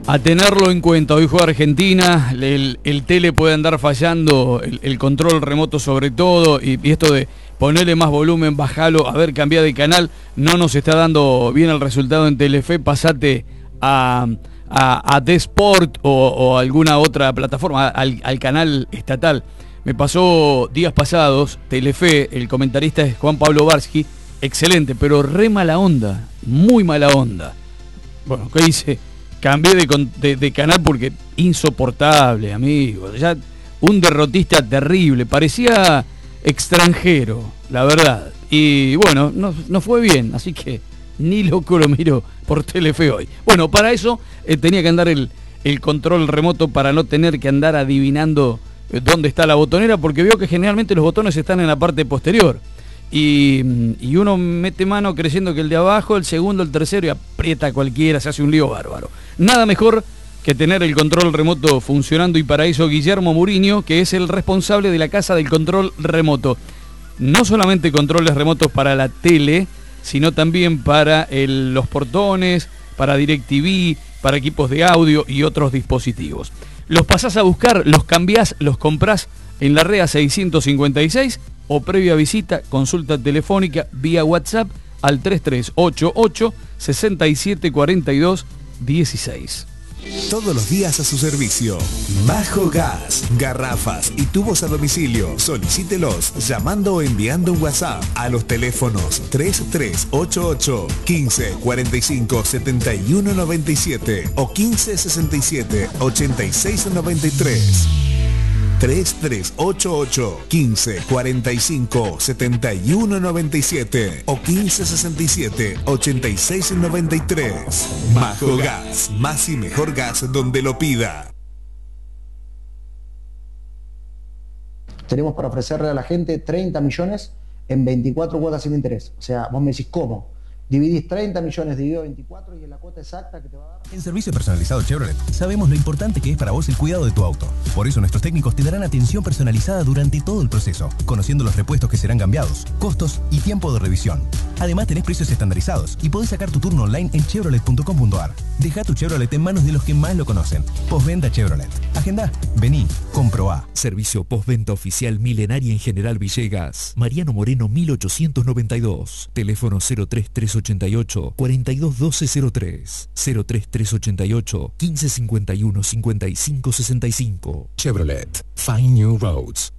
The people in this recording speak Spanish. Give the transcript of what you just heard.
A tenerlo en cuenta, hoy juega Argentina, el tele puede andar fallando, el control remoto sobre todo, y esto de ponerle más volumen, bajalo, a ver, cambia de canal, no nos está dando bien el resultado en Telefe, pasate a D-Sport o alguna otra plataforma, al canal estatal. Me pasó días pasados, Telefe, el comentarista es Juan Pablo Barsky, excelente, pero re mala onda, muy mala onda. Bueno, ¿qué hice? Cambié de canal porque insoportable, amigo. Ya un derrotista terrible. Parecía extranjero, la verdad. Y bueno, no fue bien. Así que ni loco lo miro por Telefe hoy. Bueno, para eso tenía que andar el control remoto para no tener que andar adivinando dónde está la botonera. Porque veo que generalmente los botones están en la parte posterior. Y uno mete mano creyendo que el de abajo, el segundo, el tercero, y aprieta cualquiera, se hace un lío bárbaro. Nada mejor que tener el control remoto funcionando, y para eso Guillermo Muriño, que es el responsable de la Casa del Control Remoto. No solamente controles remotos para la tele, sino también para los portones, para DirecTV, para equipos de audio y otros dispositivos. Los pasás a buscar, los cambiás, los comprás en la REA 656 o previa visita, consulta telefónica vía WhatsApp al 3388 6742 16. Todos los días a su servicio. Majo Gas, garrafas y tubos a domicilio. Solicítelos llamando o enviando un WhatsApp a los teléfonos 3388 15 45 71 97 o 15 67 86 93. 3388 15 45 71 97 o 15 67 86 93. Majo Gas, más y mejor gas donde lo pida. Tenemos para ofrecerle a la gente 30 millones en 24 cuotas sin interés. O sea, vos me decís, ¿cómo? Dividís 30 millones dividido 24 y es la cuota exacta que te va a dar. En Servicio Personalizado Chevrolet sabemos lo importante que es para vos el cuidado de tu auto. Por eso nuestros técnicos te darán atención personalizada durante todo el proceso, conociendo los repuestos que serán cambiados, costos y tiempo de revisión. Además tenés precios estandarizados y podés sacar tu turno online en chevrolet.com.ar. Deja tu Chevrolet en manos de los que más lo conocen. Postventa Chevrolet. Agenda, vení, comprobá. Servicio postventa oficial Milenaria en General Villegas. Mariano Moreno 1892. Teléfono 03388 421203. 03388 1551 5565. Chevrolet. Find New Roads.